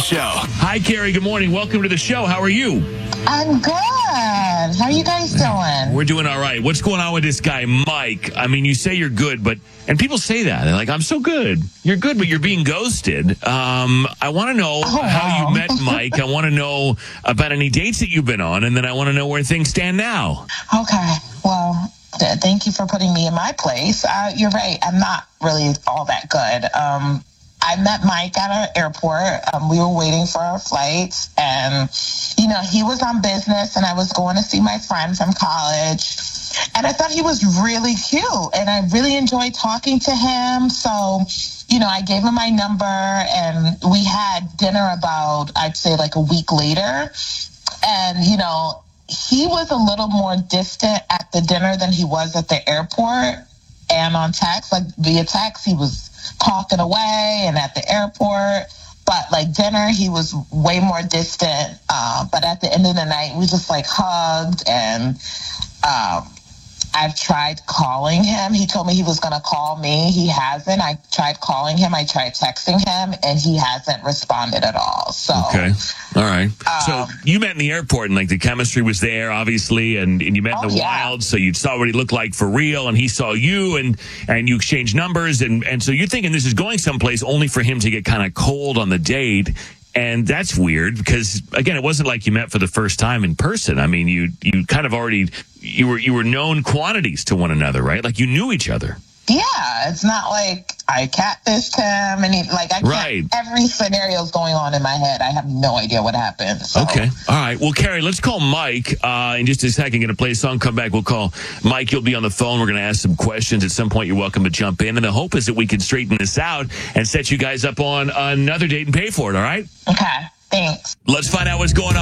Show. Hi, Carrie. Good morning. Welcome to the show. How are you? I'm good. How are you guys doing? We're doing all right. What's going on with this guy, Mike? I mean, you say you're good, and people say that. They're like, I'm so good. You're good, but you're being ghosted. I want to know how you met Mike. I want to know about any dates that you've been on, and then I want to know where things stand now. Okay. Well, thank you for putting me in my place. You're right. I'm not really all that good. I met Mike at an airport. We were waiting for our flights, and, he was on business, and I was going to see my friend from college, and I thought he was really cute, and I really enjoyed talking to him, so, I gave him my number, and we had dinner about, I'd say, like a week later, and, he was a little more distant at the dinner than he was at the airport, and on text, like via text, he was talking away, and at the airport, but like dinner, he was way more distant. But at the end of the night, we just like hugged, and I've tried calling him. He told me he was going to call me. He hasn't. I tried calling him. I tried texting him, and he hasn't responded at all. So okay, all right. So you met in the airport, and like the chemistry was there, obviously, and you met in the wild. So you saw what he looked like for real, and he saw you, and you exchanged numbers, and so you're thinking this is going someplace only for him to get kind of cold on the date. And that's weird because, again, it wasn't like you met for the first time in person. I mean, you kind of already, you were known quantities to one another, right? Like you knew each other. Yeah, it's not like I catfished him, and every scenario's going on in my head. I have no idea what happened. So. Okay, all right. Well, Carrie, let's call Mike in just a second. Going to play a song, come back. We'll call Mike. You'll be on the phone. We're going to ask some questions. At some point, you're welcome to jump in. And the hope is that we can straighten this out and set you guys up on another date and pay for it, all right? Okay, thanks. Let's find out what's going on.